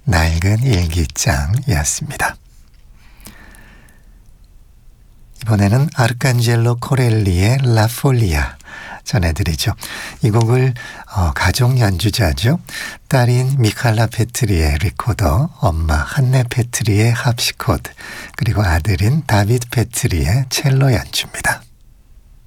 낡은 일기장이었습니다. 이번에는 아르칸젤로 코렐리의 라폴리아 전해드리죠. 이 곡을 가족 연주자죠. 딸인 미칼라 페트리의 리코더, 엄마 한네 페트리의 합시코드, 그리고 아들인 다비드 페트리의 첼로 연주입니다.